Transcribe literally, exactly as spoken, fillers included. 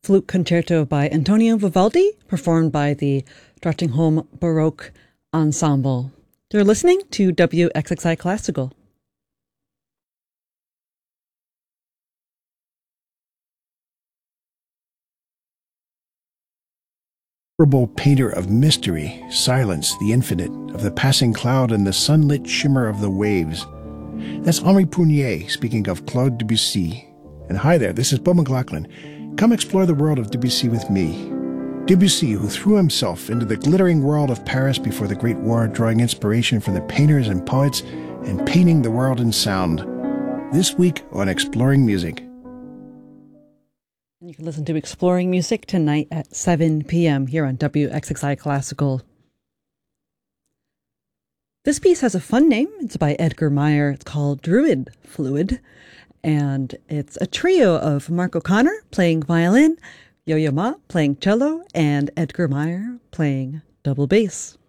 Flute Concerto by Antonio Vivaldi, performed by the Drottningholm Baroque Ensemble. You're listening to W X X I Classical. Painter of mystery, silence, the infinite, of the passing cloud and the sunlit shimmer of the waves. That's Henri Prunier speaking of Claude Debussy. And hi there, this is Beau McLaughlin. Come explore the world of Debussy with me. Debussy, who threw himself into the glittering world of Paris before the Great War, drawing inspiration from the painters and poets and painting the world in sound. This week on Exploring Music. You can listen to Exploring Music tonight at seven p.m. here on W X X I Classical. This piece has a fun name. It's by Edgar Meyer. It's called Druid Fluid. And it's a trio of Mark O'Connor playing violin, Yo-Yo Ma playing cello, and Edgar Meyer playing double bass.